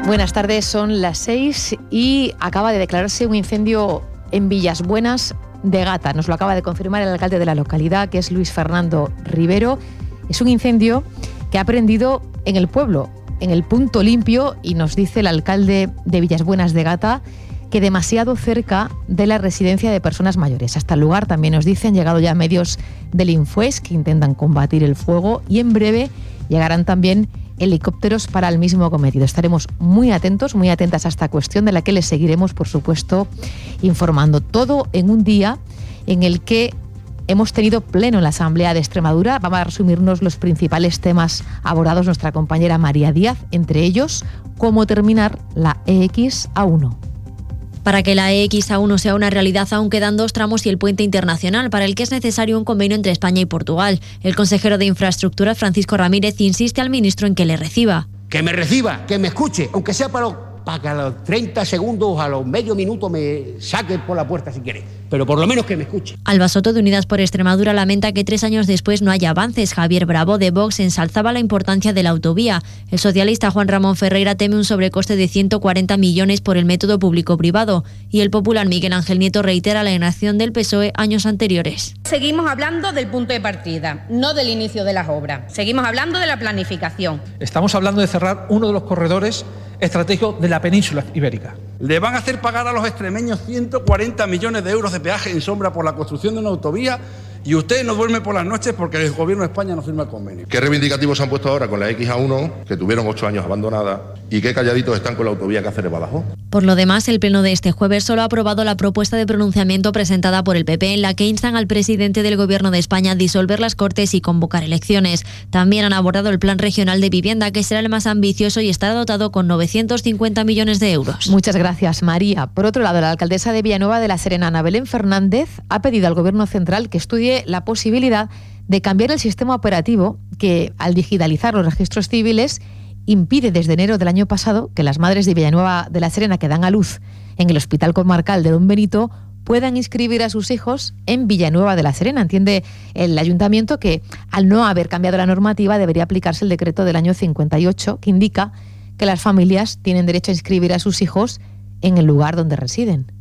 Buenas tardes, son las 6 y acaba de declararse un incendio en Villas Buenas de Gata. Nos lo acaba de confirmar el alcalde de la localidad, que es Luis Fernando Rivero. Es un incendio que ha prendido en el pueblo, en el punto limpio, y nos dice el alcalde de Villas Buenas de Gata que demasiado cerca de la residencia de personas mayores. Hasta el lugar, también nos dicen, han llegado ya medios del Infoes que intentan combatir el fuego, y en breve llegarán también helicópteros para el mismo cometido. Estaremos muy atentos, muy atentas a esta cuestión, de la que les seguiremos, por supuesto, informando. Todo en un día en el que hemos tenido pleno en la Asamblea de Extremadura. Vamos a resumirnos los principales temas abordados nuestra compañera María Díaz, entre ellos, cómo terminar la EX-A1. Para que la EX-A1 sea una realidad, aún quedan 2 tramos y el puente internacional, para el que es necesario un convenio entre España y Portugal. El consejero de Infraestructuras, Francisco Ramírez, insiste al ministro en que le reciba. Que me reciba, que me escuche, aunque sea para que a los 30 segundos, a los medio minuto me saque por la puerta si quiere, pero por lo menos que me escuche. Alba Soto, de Unidas por Extremadura, lamenta que 3 años después no haya avances. Javier Bravo, de Vox, ensalzaba la importancia de la autovía. El socialista Juan Ramón Ferreira teme un sobrecoste de 140 millones por el método público-privado. Y el popular Miguel Ángel Nieto reitera la inacción del PSOE años anteriores. Seguimos hablando del punto de partida, no del inicio de las obras. Seguimos hablando de la planificación. Estamos hablando de cerrar uno de los corredores estratégicos de la península ibérica. Le van a hacer pagar a los extremeños 140 millones de euros de peaje en sombra por la construcción de una autovía, y usted no duerme por las noches porque el gobierno de España no firma el convenio. ¿Qué reivindicativos se han puesto ahora con la EX-A1, que tuvieron 8 años abandonada, y qué calladitos están con la autovía Cáceres-Badajoz? Por lo demás, el pleno de este jueves solo ha aprobado la propuesta de pronunciamiento presentada por el PP, en la que instan al presidente del Gobierno de España a disolver las Cortes y convocar elecciones. También han abordado el Plan Regional de Vivienda, que será el más ambicioso y estará dotado con 950 millones de euros. Muchas gracias, María. Por otro lado, la alcaldesa de Villanueva de la Serena, Ana Belén Fernández, ha pedido al Gobierno central que estudie la posibilidad de cambiar el sistema operativo que, al digitalizar los registros civiles, impide desde enero del año pasado que las madres de Villanueva de la Serena que dan a luz en el Hospital Comarcal de Don Benito puedan inscribir a sus hijos en Villanueva de la Serena. Entiende el ayuntamiento que, al no haber cambiado la normativa, debería aplicarse el decreto del año 58, que indica que las familias tienen derecho a inscribir a sus hijos en el lugar donde residen.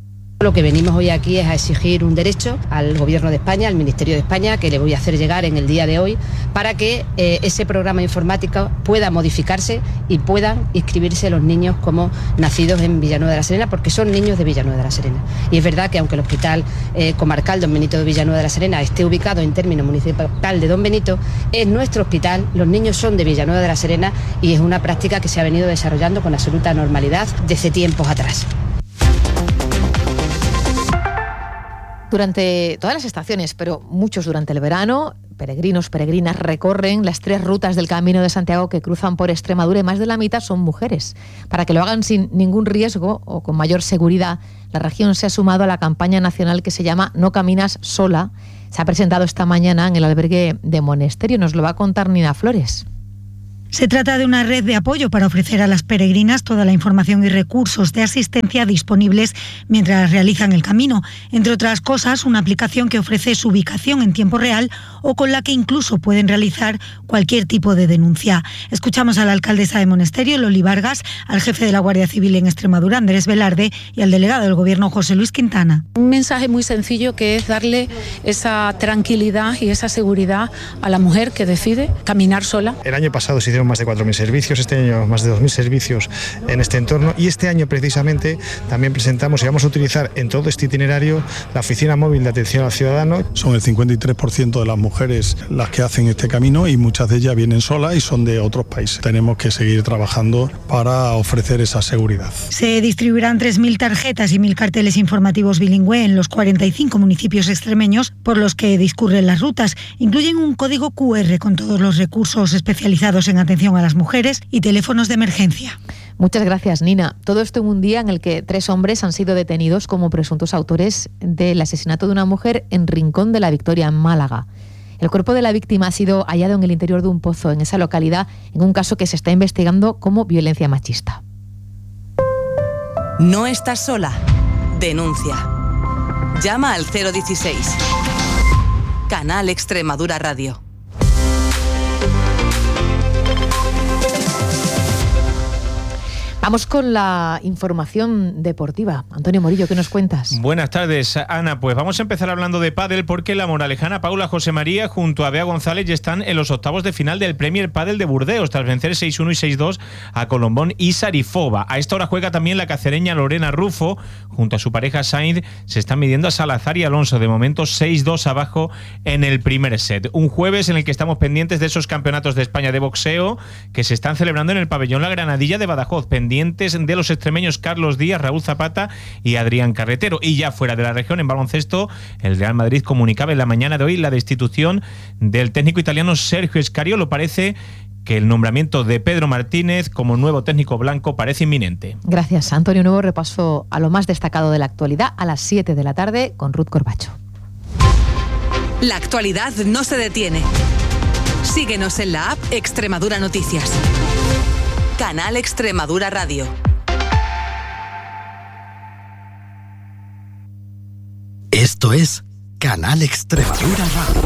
Lo que venimos hoy aquí es a exigir un derecho al Gobierno de España, al Ministerio de España, que le voy a hacer llegar en el día de hoy, para que ese programa informático pueda modificarse y puedan inscribirse los niños como nacidos en Villanueva de la Serena, porque son niños de Villanueva de la Serena. Y es verdad que aunque el Hospital Comarcal Don Benito de Villanueva de la Serena esté ubicado en término municipal de Don Benito, es nuestro hospital, los niños son de Villanueva de la Serena, y es una práctica que se ha venido desarrollando con absoluta normalidad desde tiempos atrás. Durante todas las estaciones, pero muchos durante el verano, peregrinos, peregrinas recorren las 3 rutas del Camino de Santiago que cruzan por Extremadura, y más de la mitad son mujeres. Para que lo hagan sin ningún riesgo o con mayor seguridad, la región se ha sumado a la campaña nacional que se llama No Caminas Sola. Se ha presentado esta mañana en el albergue de Monesterio. Nos lo va a contar Nina Flores. Se trata de una red de apoyo para ofrecer a las peregrinas toda la información y recursos de asistencia disponibles mientras realizan el camino. Entre otras cosas, una aplicación que ofrece su ubicación en tiempo real o con la que incluso pueden realizar cualquier tipo de denuncia. Escuchamos a la alcaldesa de Monesterio, Loli Vargas, al jefe de la Guardia Civil en Extremadura, Andrés Velarde, y al delegado del Gobierno, José Luis Quintana. Un mensaje muy sencillo, que es darle esa tranquilidad y esa seguridad a la mujer que decide caminar sola. El año pasado se hicieron más de 4.000 servicios, este año más de 2.000 servicios en este entorno, y este año precisamente también presentamos y vamos a utilizar en todo este itinerario la oficina móvil de atención al ciudadano. Son el 53% de las mujeres las que hacen este camino, y muchas de ellas vienen solas y son de otros países. Tenemos que seguir trabajando para ofrecer esa seguridad. Se distribuirán 3.000 tarjetas y 1.000 carteles informativos bilingüe en los 45 municipios extremeños por los que discurren las rutas. Incluyen un código QR con todos los recursos especializados en atención a las mujeres y teléfonos de emergencia. Muchas gracias, Nina. Todo esto en un día en el que 3 hombres han sido detenidos como presuntos autores del asesinato de una mujer en Rincón de la Victoria, en Málaga. El cuerpo de la víctima ha sido hallado en el interior de un pozo en esa localidad, en un caso que se está investigando como violencia machista. No estás sola. Denuncia. Llama al 016. Canal Extremadura Radio. Vamos con la información deportiva. Antonio Morillo, ¿qué nos cuentas? Buenas tardes, Ana. Pues vamos a empezar hablando de pádel porque la moralejana Paula José María junto a Bea González ya están en los octavos de final del Premier Padel de Burdeos tras vencer 6-1 y 6-2 a Colombón y Sarifova. A esta hora juega también la cacereña Lorena Rufo. Junto a su pareja Sainz se están midiendo a Salazar y Alonso. De momento 6-2 abajo en el primer set. Un jueves en el que estamos pendientes de esos campeonatos de España de boxeo que se están celebrando en el pabellón La Granadilla de Badajoz, pendientes de los extremeños Carlos Díaz, Raúl Zapata y Adrián Carretero. Y ya fuera de la región, en baloncesto, el Real Madrid comunicaba en la mañana de hoy la destitución del técnico italiano Sergio Scariolo. Parece que el nombramiento de Pedro Martínez como nuevo técnico blanco parece inminente. Gracias, Antonio. Nuevo repaso a lo más destacado de la actualidad a las 7 de la tarde con Ruth Corbacho. La actualidad no se detiene. Síguenos en la app Extremadura Noticias. Canal Extremadura Radio. Esto es Canal Extremadura Radio.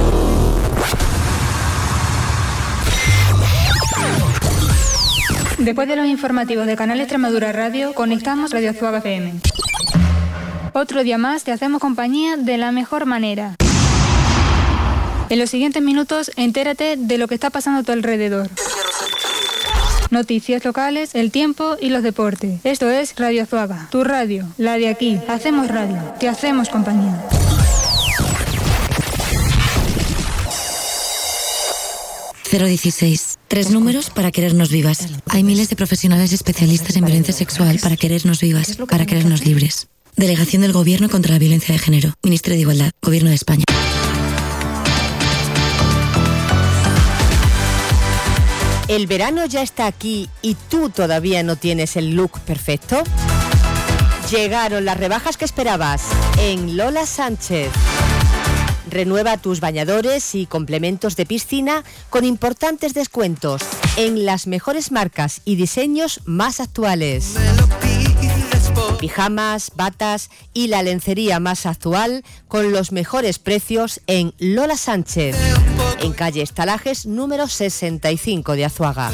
Después de los informativos de Canal Extremadura Radio, conectamos Radio Azuaga FM. Otro día más te hacemos compañía de la mejor manera. En los siguientes minutos, entérate de lo que está pasando a tu alrededor. Noticias locales, el tiempo y los deportes. Esto es Radio Azuaga, tu radio, la de aquí. Hacemos radio, te hacemos compañía. ...016. 3 números para querernos vivas. Hay miles de profesionales especialistas en violencia sexual para querernos vivas, para querernos libres. Delegación del Gobierno contra la Violencia de Género. Ministerio de Igualdad. Gobierno de España. ¿El verano ya está aquí y tú todavía no tienes el look perfecto? Llegaron las rebajas que esperabas en Lola Sánchez. Renueva tus bañadores y complementos de piscina con importantes descuentos en las mejores marcas y diseños más actuales. Pijamas, batas y la lencería más actual con los mejores precios en Lola Sánchez, en calle Estalajes número 65 de Azuaga.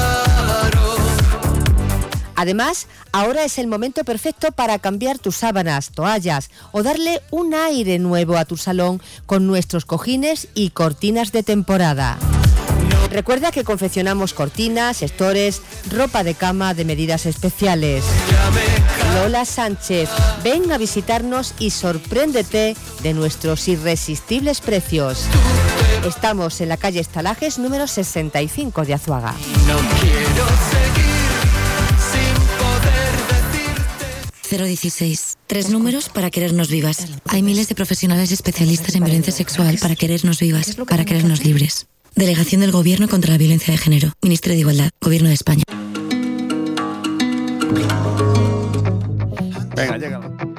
Además, ahora es el momento perfecto para cambiar tus sábanas, toallas o darle un aire nuevo a tu salón con nuestros cojines y cortinas de temporada. Recuerda que confeccionamos cortinas, estores, ropa de cama de medidas especiales. Lola Sánchez, ven a visitarnos y sorpréndete de nuestros irresistibles precios. Estamos en la calle Estalajes número 65 de Azuaga. No quiero seguir sin poder decirte. 016. 3 números para querernos vivas. Hay miles de profesionales especialistas en violencia sexual para querernos vivas, para querernos libres. Delegación del Gobierno contra la Violencia de Género. Ministerio de Igualdad. Gobierno de España. Venga, llega.